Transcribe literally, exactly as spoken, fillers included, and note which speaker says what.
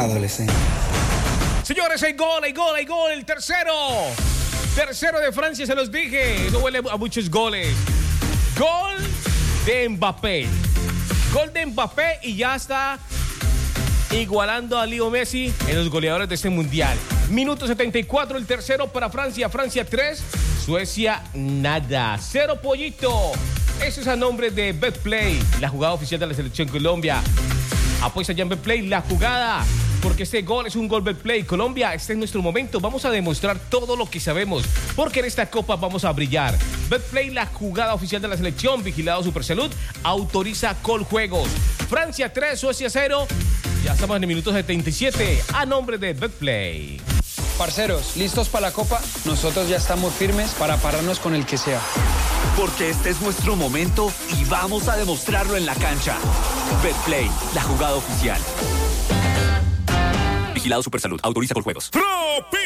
Speaker 1: adolescentes.
Speaker 2: Señores, hay gol, hay gol, hay gol, el tercero. Tercero de Francia, se los dije. Eso huele a muchos goles. Gol de Mbappé. Gol de Mbappé y ya está igualando a Leo Messi en los goleadores de este mundial. Minuto setenta y cuatro, el tercero para Francia. Francia tres, Suecia nada. Cero pollito. Eso es a nombre de Betplay, la jugada oficial de la Selección Colombia. Apuesta ya en Betplay la jugada, porque este gol es un gol Betplay. Colombia, este es nuestro momento. Vamos a demostrar todo lo que sabemos, porque en esta copa vamos a brillar. Betplay, la jugada oficial de la selección, vigilado Supersalud, autoriza Coljuegos. Francia tres, Suecia cero. Ya estamos en el minuto setenta y siete, a nombre de Betplay.
Speaker 3: Parceros, ¿listos para la copa? Nosotros ya estamos firmes para pararnos con el que sea.
Speaker 4: Porque este es nuestro momento y vamos a demostrarlo en la cancha. Betplay, la jugada oficial. Vigilado Supersalud, autoriza Coljuegos.